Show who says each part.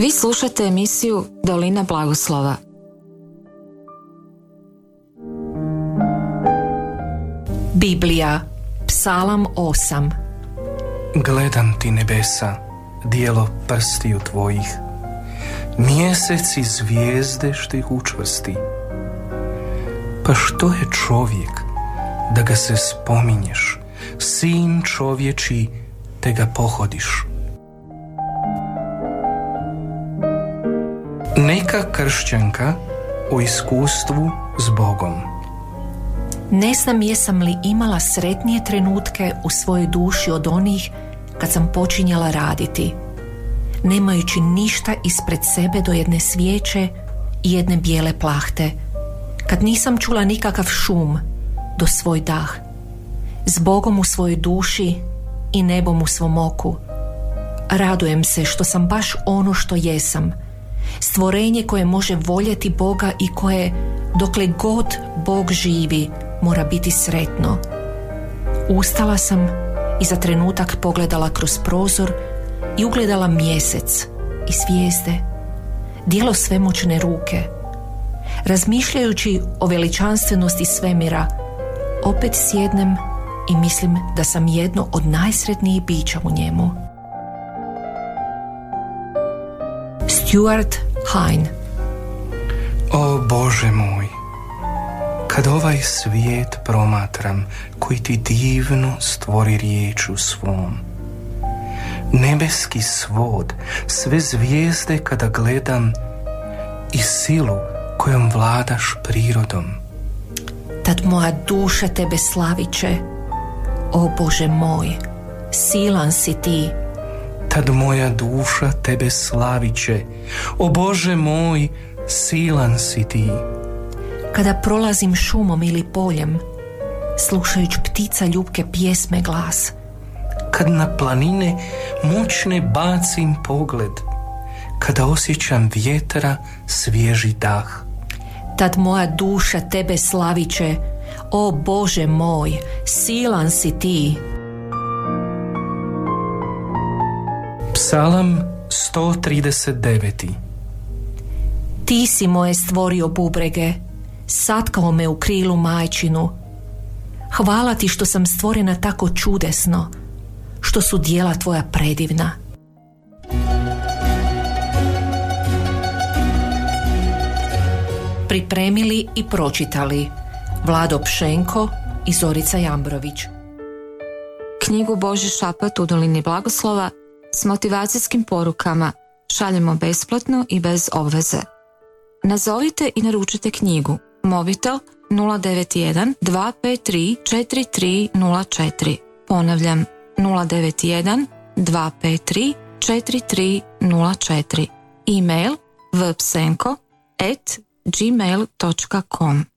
Speaker 1: Vi slušate emisiju Dolina blagoslova.
Speaker 2: Biblija, Psalam 8.
Speaker 3: Gledam ti nebesa, dijelo prstiju tvojih, mjesec i zvijezde što ih učvrsti. Pa što je čovjek, da ga se spominješ, sin čovječi, te ga pohodiš? Neka kršćanka o iskustvu s Bogom.
Speaker 2: Ne znam jesam li imala sretnije trenutke u svojoj duši od onih kad sam počinjala raditi, nemajući ništa ispred sebe do jedne svijeće i jedne bijele plahte, kad nisam čula nikakav šum do svoj dah, s Bogom u svojoj duši i nebom u svom oku. Radujem se što sam baš ono što jesam, stvorenje koje može voljeti Boga i koje, dokle god Bog živi, mora biti sretno. Ustala sam i za trenutak pogledala kroz prozor i ugledala mjesec i zvijezde, djelo svemoćne ruke. Razmišljajući o veličanstvenosti svemira, opet sjednem i mislim da sam jedno od najsretnijih bića u njemu. Stuart Hine.
Speaker 3: O Bože moj, kad ovaj svijet promatram koji ti divno stvori riječu svom, nebeski svod, sve zvijezde kada gledam i silu kojom vladaš prirodom,
Speaker 2: Tad moja duša tebe slaviće, o Bože moj, silan si ti.
Speaker 3: tad moja duša tebe slaviće, o Bože moj, silan si ti.
Speaker 2: Kada prolazim šumom ili poljem, slušajući ptica ljubke pjesme glas,
Speaker 3: Kad na planine moćne bacim pogled, kada osjećam vjetra svježi dah,
Speaker 2: tad moja duša tebe slaviće, o Bože moj, silan si ti.
Speaker 3: Psalam 139.
Speaker 2: Ti si moje stvorio bubrege, satkao me u krilu majčinu. Hvala ti što sam stvorena tako čudesno, što su djela tvoja predivna. Pripremili i pročitali Vlado Pšenko i Zorica Jambrović.
Speaker 1: Knjigu Božji šapat u Dolini blagoslova s motivacijskim porukama šaljemo besplatno i bez obveze. Nazovite i naručite knjigu. Mobitel 091 253 4304. Ponavljam 091 253 4304. E-mail vpsenko@gmail.com.